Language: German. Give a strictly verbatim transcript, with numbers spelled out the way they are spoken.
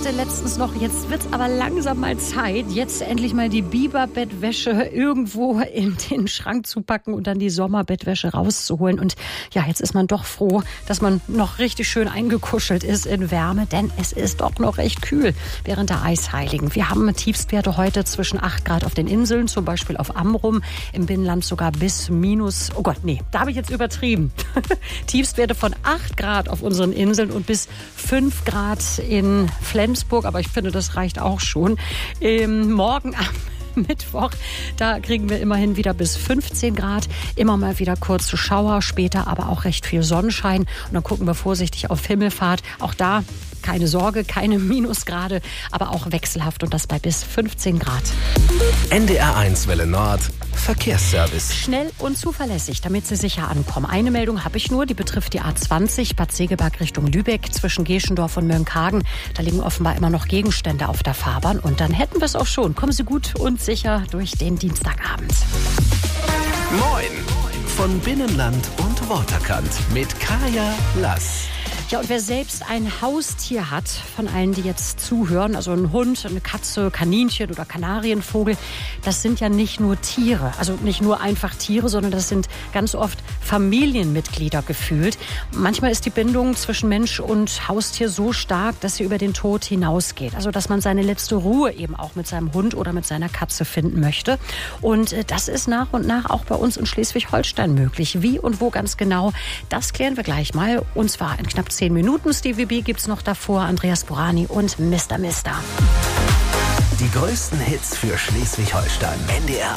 sagte letztens noch, jetzt wird's aber langsam mal Zeit, jetzt endlich mal die Biberbettwäsche irgendwo in den Schrank zu packen und dann die Sommerbettwäsche rauszuholen. Und ja, jetzt ist man doch froh, dass man noch richtig schön eingekuschelt ist in Wärme, denn es ist doch noch recht kühl während der Eisheiligen. Wir haben Tiefstwerte heute zwischen acht Grad auf den Inseln, zum Beispiel auf Amrum, im Binnenland sogar bis minus, oh Gott, nee, da habe ich jetzt übertrieben. Tiefstwerte von acht Grad auf unseren Inseln und bis fünf Grad in Flensburg, aber ich finde, das reicht auch schon. Ähm, morgen am Mittwoch, da kriegen wir immerhin wieder bis fünfzehn Grad, immer mal wieder kurze Schauer, später aber auch recht viel Sonnenschein. Und dann gucken wir vorsichtig auf Himmelfahrt. Auch da keine Sorge, keine Minusgrade, aber auch wechselhaft und das bei bis fünfzehn Grad. N D R eins Welle Nord, Verkehrsservice. Schnell und zuverlässig, damit Sie sicher ankommen. Eine Meldung habe ich nur, die betrifft die A zwanzig, Bad Segeberg Richtung Lübeck, zwischen Geschendorf und Mönckehagen. Da liegen offenbar immer noch Gegenstände auf der Fahrbahn und dann hätten wir es auch schon. Kommen Sie gut und sicher durch den Dienstagabend. Moin von Binnenland und Waterkant mit Kaya Lass. Ja, und wer selbst ein Haustier hat, von allen, die jetzt zuhören, also ein Hund, eine Katze, Kaninchen oder Kanarienvogel, das sind ja nicht nur Tiere, also nicht nur einfach Tiere, sondern das sind ganz oft Familienmitglieder gefühlt. Manchmal ist die Bindung zwischen Mensch und Haustier so stark, dass sie über den Tod hinausgeht. Also dass man seine letzte Ruhe eben auch mit seinem Hund oder mit seiner Katze finden möchte. Und das ist nach und nach auch bei uns in Schleswig-Holstein möglich. Wie und wo ganz genau, das klären wir gleich mal. Und zwar in knapp zehn Minuten. Stevie B gibt's noch davor, Andreas Borani und Mister Mister. Die größten Hits für Schleswig-Holstein. N D R